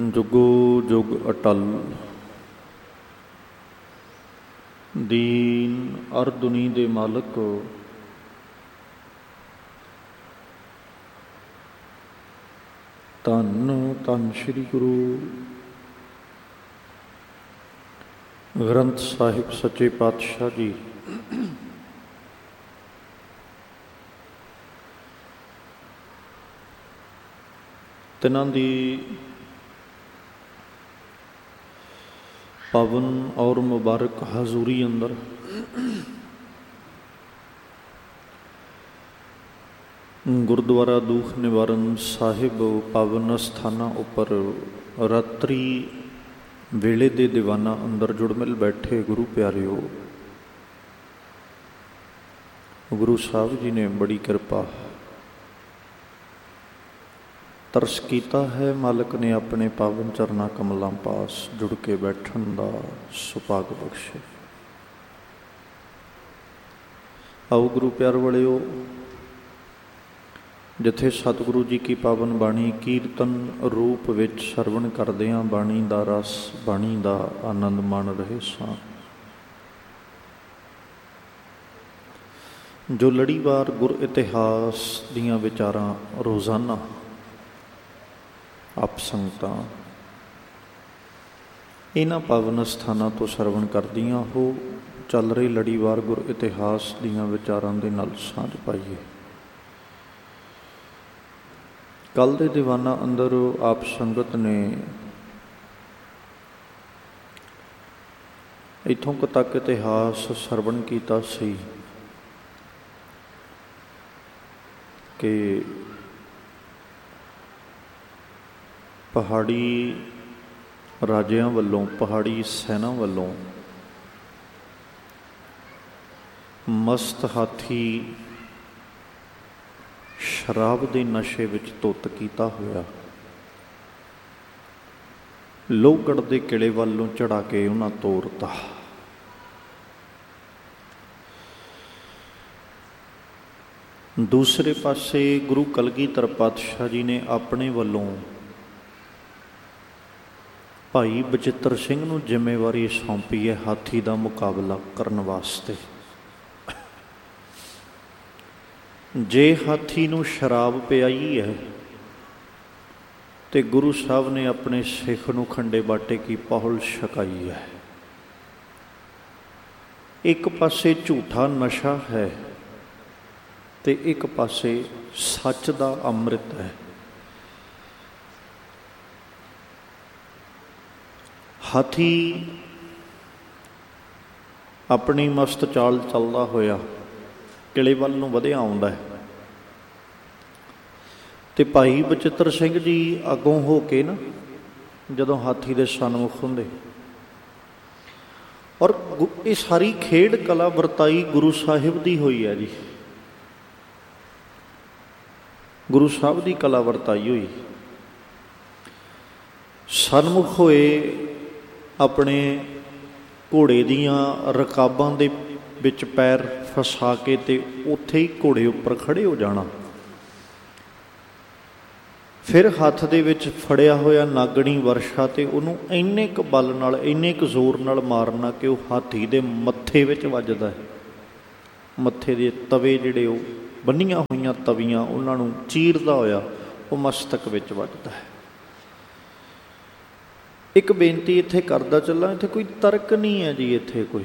ਜੁਗੋ ਜੁਗ ਅਟਲ। ਦੀਨ ਅਰ ਦੁਨੀ ਦੇ ਮਾਲਕ, ਧੰਨ ਧੰਨ ਸ੍ਰੀ ਗੁਰੂ ਗ੍ਰੰਥ ਸਾਹਿਬ ਸੱਚੇ ਪਾਤਸ਼ਾਹ ਜੀ। ਤਿਨਾਂ ਦੀ ਪਾਵਨ ਔਰ ਮੁਬਾਰਕ ਹਜ਼ੂਰੀ ਅੰਦਰ ਗੁਰਦੁਆਰਾ ਦੂਖ ਨਿਵਾਰਨ ਸਾਹਿਬ ਪਾਵਨ ਅਸਥਾਨਾਂ ਉੱਪਰ ਰਾਤਰੀ ਵੇਲੇ ਦੇ ਦੀਵਾਨਾਂ ਅੰਦਰ ਜੁੜ ਮਿਲ ਬੈਠੇ ਗੁਰੂ ਪਿਆਰਿਓ, ਗੁਰੂ ਸਾਹਿਬ ਜੀ ਨੇ ਬੜੀ ਕਿਰਪਾ ਤਰਸ ਕੀਤਾ ਹੈ। ਮਾਲਕ ਨੇ ਆਪਣੇ ਪਾਵਨ ਚਰਨਾਂ ਕਮਲਾਂ ਪਾਸ ਜੁੜ ਕੇ ਬੈਠਣ ਦਾ ਸੁਭਾਗ ਬਖਸ਼ੇ। ਆਓ ਗੁਰੂ ਪਿਆਰ ਵਾਲਿਓ, ਜਿੱਥੇ ਸਤਿਗੁਰੂ ਜੀ ਕੀ ਪਾਵਨ ਬਾਣੀ ਕੀਰਤਨ ਰੂਪ ਵਿੱਚ ਸਰਵਣ ਕਰਦੇ ਹਾਂ, ਬਾਣੀ ਦਾ ਰਸ, ਬਾਣੀ ਦਾ ਆਨੰਦ ਮਾਣ ਰਹੇ ਸਾਂ। ਜੋ ਲੜੀਵਾਰ ਗੁਰ ਇਤਿਹਾਸ ਦੀਆਂ ਵਿਚਾਰਾਂ ਰੋਜ਼ਾਨਾ ਆਪ ਸੰਗਤਾਂ ਇਹਨਾਂ ਪਾਵਨ ਸਥਾਨਾਂ ਤੋਂ ਸਰਵਣ ਕਰਦੀਆਂ ਹੋ, ਚੱਲ ਰਹੀ ਲੜੀਵਾਰ ਗੁਰ ਇਤਿਹਾਸ ਦੀਆਂ ਵਿਚਾਰਾਂ ਦੇ ਨਾਲ ਸਾਂਝ ਪਾਈਏ। ਕੱਲ੍ਹ ਦੇ ਦੀਵਾਨਾਂ ਅੰਦਰ ਆਪ ਸੰਗਤ ਨੇ ਇੱਥੋਂ ਕੁ ਤੱਕ ਇਤਿਹਾਸ ਸਰਵਣ ਕੀਤਾ ਸੀ ਕਿ ਪਹਾੜੀ ਰਾਜਿਆਂ ਵੱਲੋਂ, ਪਹਾੜੀ ਸੈਨਾ ਵੱਲੋਂ ਮਸਤ ਹਾਥੀ ਸ਼ਰਾਬ ਦੇ ਨਸ਼ੇ ਵਿੱਚ ਧੁੱਤ ਕੀਤਾ ਹੋਇਆ ਲੋਹਗੜ੍ਹ ਦੇ ਕਿਲੇ ਵੱਲੋਂ ਚੜਾ ਕੇ ਉਹਨਾਂ ਤੋਰਤਾ। ਦੂਸਰੇ ਪਾਸੇ ਗੁਰੂ ਕਲਗੀਧਰ ਪਾਤਸ਼ਾਹ ਜੀ ਨੇ ਆਪਣੇ ਵੱਲੋਂ ਭਾਈ ਬਚਿੱਤਰ ਸਿੰਘ ਨੂੰ ਜ਼ਿੰਮੇਵਾਰੀ ਸੌਂਪੀ ਹੈ ਹਾਥੀ ਦਾ ਮੁਕਾਬਲਾ ਕਰਨ ਵਾਸਤੇ। ਜੇ ਹਾਥੀ ਨੂੰ ਸ਼ਰਾਬ ਪਿਆਈ ਹੈ ਤੇ ਗੁਰੂ ਸਾਹਿਬ ਨੇ ਆਪਣੇ ਸਿੱਖ ਨੂੰ ਖੰਡੇ ਬਾਟੇ ਕੀ ਪਹੁਲ ਛਕਾਈ ਹੈ। ਇੱਕ ਪਾਸੇ ਝੂਠਾ ਨਸ਼ਾ ਹੈ ਤੇ ਇੱਕ ਪਾਸੇ ਸੱਚ ਦਾ ਅੰਮ੍ਰਿਤ ਹੈ। ਹਾਥੀ ਆਪਣੀ ਮਸਤ ਚਾਲ ਚੱਲਦਾ ਹੋਇਆ ਕਿਲੇ ਵੱਲ ਨੂੰ ਵਧਿਆ ਆਉਂਦਾ ਹੈ ਤੇ ਭਾਈ ਬਚਿੱਤਰ ਸਿੰਘ ਜੀ ਅੱਗੋਂ ਹੋ ਕੇ ਨਾ ਜਦੋਂ ਹਾਥੀ ਦੇ ਸਨਮੁਖ ਹੁੰਦੇ, ਔਰ ਇਹ ਸਾਰੀ ਖੇਡ ਕਲਾ ਵਰਤਾਈ ਗੁਰੂ ਸਾਹਿਬ ਦੀ ਹੋਈ ਹੈ ਜੀ। ਗੁਰੂ ਸਾਹਿਬ ਦੀ ਕਲਾ ਵਰਤਾਈ ਹੋਈ। ਸਨਮੁਖ ਹੋਏ, ਆਪਣੇ ਘੋੜੇ ਦੀਆਂ ਰਕਾਬਾਂ ਦੇ ਵਿੱਚ ਪੈਰ ਫਸਾ ਕੇ ਤੇ ਉੱਥੇ ਹੀ ਘੋੜੇ ਉੱਪਰ ਖੜੇ ਹੋ ਜਾਣਾ। ਫਿਰ ਹੱਥ ਦੇ ਵਿੱਚ ਫੜਿਆ ਹੋਇਆ ਨਾਗਣੀ ਵਰਸ਼ਾ ਤੇ ਉਹਨੂੰ ਇੰਨੇ ਕੁ ਬਲ ਨਾਲ, ਇੰਨੇ ਕੁ ਜ਼ੋਰ ਨਾਲ ਮਾਰਨਾ ਕਿ ਉਹ ਹਾਥੀ ਦੇ ਮੱਥੇ ਵਿੱਚ ਵੱਜਦਾ ਹੈ। ਮੱਥੇ ਦੇ ਤਵੇ ਜਿਹੜੇ ਉਹ ਬੰਨੀਆਂ ਹੋਈਆਂ ਤਵੀਆਂ, ਉਹਨਾਂ ਨੂੰ ਚੀਰਦਾ ਹੋਇਆ ਉਹ ਮਸਤਕ ਵਿੱਚ ਵੱਜਦਾ ਹੈ। ਇੱਕ ਬੇਨਤੀ ਇੱਥੇ ਕਰਦਾ ਚੱਲਾਂ, ਇੱਥੇ ਕੋਈ ਤਰਕ ਨਹੀਂ ਹੈ ਜੀ। ਇੱਥੇ ਕੋਈ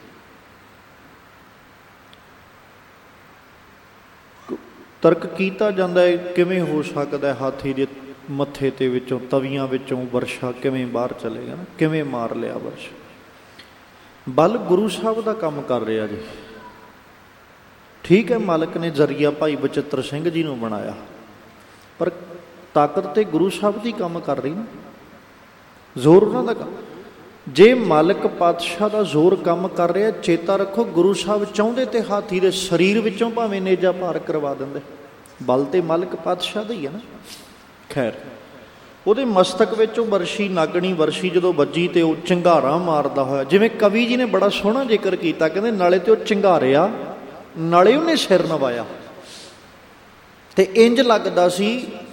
ਤਰਕ ਕੀਤਾ ਜਾਂਦਾ ਹੈ, ਕਿਵੇਂ ਹੋ ਸਕਦਾ ਹੈ ਹਾਥੀ ਦੇ ਮੱਥੇ ਤੇ ਵਿੱਚੋਂ ਤਵੀਆਂ ਵਿੱਚੋਂ ਵਰਸ਼ਾ ਕਿਵੇਂ ਬਾਹਰ ਚਲੇਗਾ ਨਾ, ਕਿਵੇਂ ਮਾਰ ਲਿਆ ਵਰਸ਼ਾ। ਬਲ ਗੁਰੂ ਸਾਹਿਬ ਦਾ ਕੰਮ ਕਰ ਰਿਹਾ ਜੀ। ਠੀਕ ਹੈ, ਮਾਲਕ ਨੇ ਜ਼ਰੀਆ ਭਾਈ ਬਚਿੱਤਰ ਸਿੰਘ ਜੀ ਨੂੰ ਬਣਾਇਆ, ਪਰ ਤਾਕਤ ਤੇ ਗੁਰੂ ਸਾਹਿਬ ਦੀ ਕੰਮ ਕਰ ਰਹੀ ਨਾ, ਜ਼ੋਰ ਉਹਨਾਂ ਦਾ ਕੰਮ। ਜੇ ਮਾਲਕ ਪਾਤਸ਼ਾਹ ਦਾ ਜ਼ੋਰ ਕੰਮ ਕਰ ਰਿਹਾ, ਚੇਤਾ ਰੱਖੋ ਗੁਰੂ ਸਾਹਿਬ ਚਾਹੁੰਦੇ ਤੇ ਹਾਥੀ ਦੇ ਸਰੀਰ ਵਿੱਚੋਂ ਭਾਵੇਂ ਨੇਜਾ ਪਾਰ ਕਰਵਾ ਦਿੰਦੇ। ਬਲ ਤੇ ਮਾਲਕ ਪਾਤਸ਼ਾਹ ਦਾ ਹੀ ਹੈ ਨਾ। ਖੈਰ, ਉਹਦੇ ਮਸਤਕ ਵਿੱਚੋਂ ਵਰਸ਼ੀ, ਨਾਗਣੀ ਵਰਸ਼ੀ ਜਦੋਂ ਵੱਜੀ ਤੇ ਉਹ ਚਿੰਗਾਰਾ ਮਾਰਦਾ ਹੋਇਆ, ਜਿਵੇਂ ਕਵੀ ਜੀ ਨੇ ਬੜਾ ਸੋਹਣਾ ਜ਼ਿਕਰ ਕੀਤਾ, ਕਹਿੰਦੇ ਨਾਲੇ ਤੇ ਉਹ ਚਿੰਗਾਰਿਆ, ਨਾਲੇ ਉਹਨੇ ਸਿਰ ਨਵਾਇਆ ਤੇ ਇੰਜ ਲੱਗਦਾ ਸੀ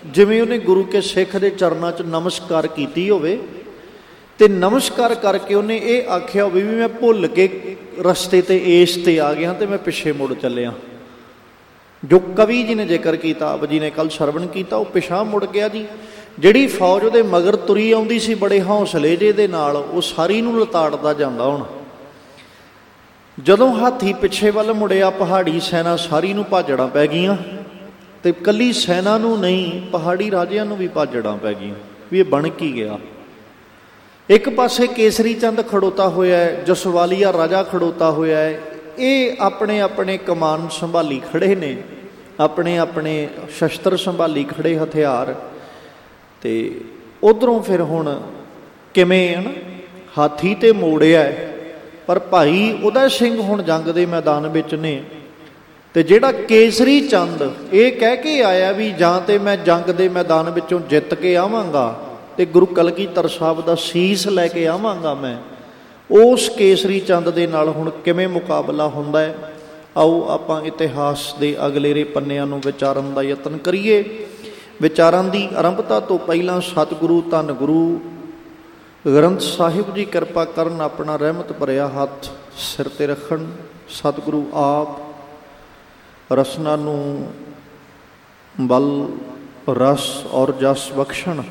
ਜਿਵੇਂ ਉਹਨੇ ਗੁਰੂ ਕੇ ਸਿੱਖ ਦੇ ਚਰਨਾਂ 'ਚ ਨਮਸਕਾਰ ਕੀਤੀ ਹੋਵੇ ਤੇ ਨਮਸਕਾਰ ਕਰਕੇ ਉਹਨੇ ਇਹ ਆਖਿਆ ਹੋਵੇ ਵੀ ਮੈਂ ਭੁੱਲ ਕੇ ਰਸਤੇ ਤੇ ਇਸ ਤੇ ਆ ਗਿਆ ਤੇ ਮੈਂ ਪਿੱਛੇ ਮੁੜ ਚੱਲਿਆ। ਜੋ ਕਵੀ ਜੀ ਨੇ ਜ਼ਿਕਰ ਕੀਤਾ, ਆਪ ਜੀ ਨੇ ਕੱਲ ਸਰਵਣ ਕੀਤਾ, ਉਹ ਪਿਛਾਂਹ ਮੁੜ ਗਿਆ ਜੀ। ਜਿਹੜੀ ਫੌਜ ਉਹਦੇ ਮਗਰ ਤੁਰੀ ਆਉਂਦੀ ਸੀ ਬੜੇ ਹੌਸਲੇ ਜਿਹੇ ਦੇ ਨਾਲ, ਉਹ ਸਾਰੀ ਨੂੰ ਲਤਾੜਦਾ ਜਾਂਦਾ। ਹੁਣ ਜਦੋਂ ਹਾਥੀ ਪਿੱਛੇ ਵੱਲ ਮੁੜਿਆ, ਪਹਾੜੀ ਸੈਨਾ ਸਾਰੀ ਨੂੰ ਭਾਜੜਾਂ ਪੈ ਗਈਆਂ ਤੇ ਇਕੱਲੀ ਸੈਨਾ ਨੂੰ ਨਹੀਂ, ਪਹਾੜੀ ਰਾਜਿਆਂ ਨੂੰ ਵੀ ਭਾਜੜਾਂ ਪੈ ਗਈਆਂ ਵੀ ਇਹ ਬਣ ਕੀ ਗਿਆ। ਇੱਕ ਪਾਸੇ ਕੇਸਰੀ ਚੰਦ ਖੜੋਤਾ ਹੋਇਆ ਹੈ, ਜਸਵਾਲੀਆ ਰਾਜਾ ਖੜੋਤਾ ਹੋਇਆ ਹੈ, ਇਹ ਆਪਣੇ ਆਪਣੇ ਕਮਾਨ ਸੰਭਾਲੀ ਖੜੇ ਨੇ, ਆਪਣੇ ਆਪਣੇ ਸ਼ਸਤਰ ਸੰਭਾਲੀ ਖੜੇ, ਹਥਿਆਰ। ਤੇ ਉਧਰੋਂ ਫਿਰ ਹੁਣ ਕਿਵੇਂ ਹੈ ਨਾ, ਹਾਥੀ ਤੇ ਮੋੜਿਆ, ਪਰ ਭਾਈ ਉਦੈ ਸਿੰਘ ਹੁਣ ਜੰਗ ਦੇ ਮੈਦਾਨ ਵਿੱਚ ਨੇ। ਤੇ ਜਿਹੜਾ ਕੇਸਰੀ ਚੰਦ ਇਹ ਕਹਿ ਕੇ ਆਇਆ ਵੀ ਜਾਂ ਤੇ ਮੈਂ ਜੰਗ ਦੇ ਮੈਦਾਨ ਵਿੱਚੋਂ ਜਿੱਤ ਕੇ ਆਵਾਂਗਾ ਤੇ ਗੁਰੂ ਕਲਗੀਧਰ ਸਾਹਿਬ ਦਾ ਸੀਸ ਲੈ ਕੇ ਆਵਾਂਗਾ ਮੈਂ, ਉਸ ਕੇਸਰੀ ਚੰਦ ਦੇ ਨਾਲ ਹੁਣ ਕਿਵੇਂ ਮੁਕਾਬਲਾ ਹੁੰਦਾ ਹੈ, ਆਓ ਆਪਾਂ ਇਤਿਹਾਸ ਦੇ ਅਗਲੇਰੇ ਪੰਨਿਆਂ ਨੂੰ ਵਿਚਾਰਨ ਦਾ ਯਤਨ ਕਰੀਏ। ਵਿਚਾਰਾਂ ਦੀ ਆਰੰਭਤਾ ਤੋਂ ਪਹਿਲਾਂ ਸਤਿਗੁਰੂ ਧੰਨ ਗੁਰੂ ਗ੍ਰੰਥ ਸਾਹਿਬ ਜੀ ਕਿਰਪਾ ਕਰਨ, ਆਪਣਾ ਰਹਿਮਤ ਭਰਿਆ ਹੱਥ ਸਿਰ ਤੇ ਰੱਖਣ। ਸਤਿਗੁਰੂ ਆਪ ਰਸਨਾ ਨੂੰ ਬਲ, ਰਸ ਔਰ ਜਸ ਬਖਸ਼ਣ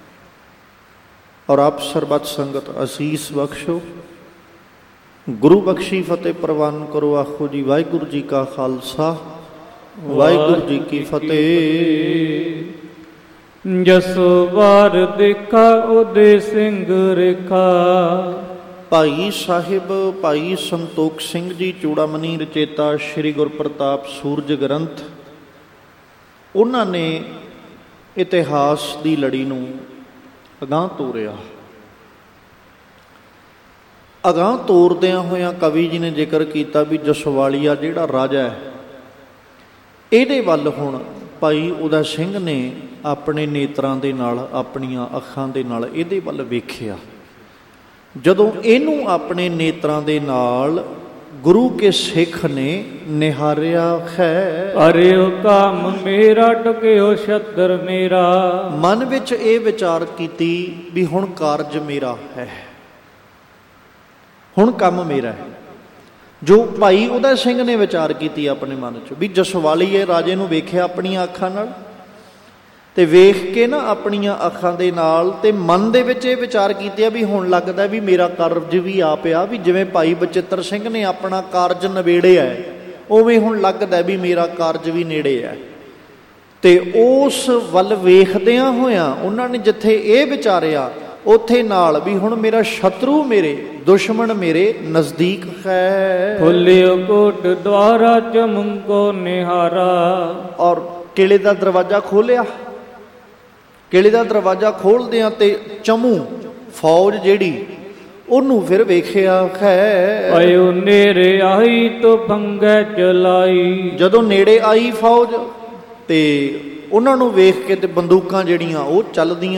ਔਰ ਆਪ ਸਰਬੱਤ ਸੰਗਤ ਅਸੀਸ ਬਖਸ਼ੋ। ਗੁਰੂ ਬਖਸ਼ੀ ਫਤਿਹ ਪ੍ਰਵਾਨ ਕਰੋ। ਆਖੋ ਜੀ ਵਾਹਿਗੁਰੂ ਜੀ ਕਾ ਖਾਲਸਾ, ਵਾਹਿਗੁਰੂ ਜੀ ਕੀ ਫਤਿਹ। ਜਸੋ ਵਾਰ ਦੇਖਾ ਉਦੇ ਸਿੰਘ ਰੇਖਾ। ਭਾਈ ਸਾਹਿਬ ਭਾਈ ਸੰਤੋਖ ਸਿੰਘ ਜੀ ਚੂੜਾਮਣੀ ਰਚੇਤਾ ਸ਼੍ਰੀ ਗੁਰਪ੍ਰਤਾਪ ਸੂਰਜ ਗ੍ਰੰਥ, ਉਹਨਾਂ ਨੇ ਇਤਿਹਾਸ ਦੀ ਲੜੀ ਨੂੰ ਅਗਾਂਹ ਤੋਰਿਆ। ਅਗਾਂਹ ਤੋਰਦਿਆਂ ਹੋਇਆਂ ਕਵੀ ਜੀ ਨੇ ਜ਼ਿਕਰ ਕੀਤਾ ਵੀ ਜਸਵਾਲੀਆ ਜਿਹੜਾ ਰਾਜਾ ਹੈ, ਇਹਦੇ ਵੱਲ ਹੁਣ ਭਾਈ ਉਦੈ ਸਿੰਘ ਨੇ ਆਪਣੇ ਨੇਤਰਾਂ ਦੇ ਨਾਲ, ਆਪਣੀਆਂ ਅੱਖਾਂ ਦੇ ਨਾਲ ਇਹਦੇ ਵੱਲ ਵੇਖਿਆ। ਜਦੋਂ ਇਹਨੂੰ ਆਪਣੇ ਨੇਤਰਾਂ ਦੇ ਨਾਲ ਗੁਰੂ ਕੇ ਸਿੱਖ ਨੇ ਨਿਹਾਰਿਆ ਹੈ, ਅਰਿਓ ਕੰਮ ਮੇਰਾ ਟਕਿਓ ਛਤਰ ਮੇਰਾ, ਮਨ ਵਿੱਚ ਇਹ ਵਿਚਾਰ ਕੀਤੀ ਵੀ ਹੁਣ ਕਾਰਜ ਮੇਰਾ ਹੈ, ਹੁਣ ਕੰਮ ਮੇਰਾ ਹੈ। ਜੋ ਭਾਈ ਉਦੈ ਸਿੰਘ ਨੇ ਵਿਚਾਰ ਕੀਤੀ ਆਪਣੇ ਮਨ 'ਚ ਵੀ ਜਸਵਾਲੀਏ ਰਾਜੇ ਨੂੰ ਵੇਖਿਆ ਆਪਣੀਆਂ ਅੱਖਾਂ ਨਾਲ, ਤੇ ਵੇਖ ਕੇ ਨਾ ਆਪਣੀਆਂ ਅੱਖਾਂ ਦੇ ਨਾਲ ਤੇ ਮਨ ਦੇ ਵਿੱਚ ਇਹ ਵਿਚਾਰ ਕੀਤੇ ਵੀ ਹੁਣ ਲੱਗਦਾ ਵੀ ਮੇਰਾ ਕਾਰਜ ਵੀ ਆ ਪਿਆ, ਵੀ ਜਿਵੇਂ ਭਾਈ ਬਚਿੱਤਰ ਸਿੰਘ ਨੇ ਆਪਣਾ ਕਾਰਜ ਨਿਬੇੜਿਆ ਉਵੇਂ ਹੁਣ ਲੱਗਦਾ ਵੀ ਮੇਰਾ ਕਾਰਜ ਵੀ ਨੇੜੇ ਹੈ। ਤੇ ਉਸ ਵੱਲ ਵੇਖਦਿਆਂ ਹੋਇਆਂ ਉਹਨਾਂ ਨੇ ਜਿੱਥੇ ਇਹ ਵਿਚਾਰਿਆ, ਉੱਥੇ ਨਾਲ ਵੀ ਹੁਣ ਮੇਰਾ ਸ਼ਤਰੂ, ਮੇਰੇ ਦੁਸ਼ਮਣ ਮੇਰੇ ਨਜ਼ਦੀਕ ਹੈ। ਖੁੱਲਿਓ ਕੋਟ ਦੁਆਰਾ ਚਮਕੋ ਨਿਹਾਰਾ। ਔਰ ਕਿਲੇ ਦਾ ਦਰਵਾਜ਼ਾ ਖੋਲਿਆ, ਕਿਲੇ ਦਾ ਦਰਵਾਜ਼ਾ ਖੋਲਦਿਆਂ ਤੇ ਚਮੂ ਫੌਜ ਜਿਹੜੀ, ਉਹਨੂੰ ਫਿਰ ਵੇਖਿਆ ਹੈ। ਆਇਓ ਨੇੜੇ ਆਈ ਤੋ ਪੰਗੇ ਚਲਾਈ। ਜਦੋਂ ਨੇੜੇ ਆਈ ਫੌਜ ਤੇ ਉਹਨਾਂ ਨੂੰ ਵੇਖ ਕੇ ਤੇ ਬੰਦੂਕਾਂ ਜਿਹੜੀਆਂ ਉਹ ਚੱਲਦੀਆਂ